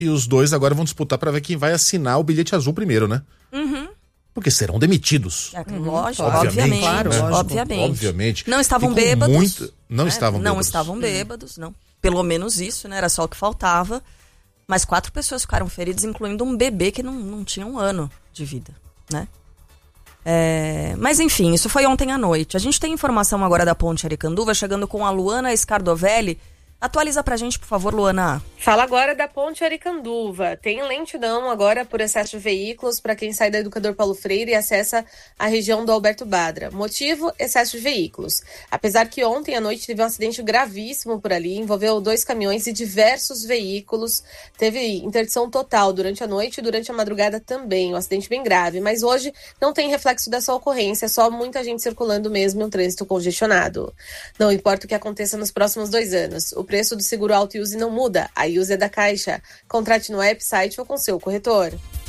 E os dois agora vão disputar para ver quem vai assinar o bilhete azul primeiro, né? Porque serão demitidos. Lógico, Obviamente, claro, né? obviamente. Não estavam bêbados. Não estavam bêbados. Não estavam bêbados, não. Pelo menos isso, né? Era só o que faltava. Mas 4 pessoas ficaram feridas, incluindo um bebê que não tinha 1 ano de vida, né? Mas enfim, isso foi ontem à noite. A gente tem informação agora da Ponte Aricanduva, chegando com a Luana Scardovelli. Atualiza pra gente, por favor, Luana. Fala agora da Ponte Aricanduva. Tem lentidão agora por excesso de veículos para quem sai da Educador Paulo Freire e acessa a região do Alberto Badra. Motivo, excesso de veículos. Apesar que ontem à noite teve um acidente gravíssimo por ali, envolveu 2 caminhões e diversos veículos. Teve interdição total durante a noite e durante a madrugada também, um acidente bem grave. Mas hoje não tem reflexo dessa ocorrência, só muita gente circulando mesmo e um trânsito congestionado. Não importa o que aconteça nos próximos 2 anos. O preço do seguro auto e use não muda. A Use é da Caixa. Contrate no app, site ou com seu corretor.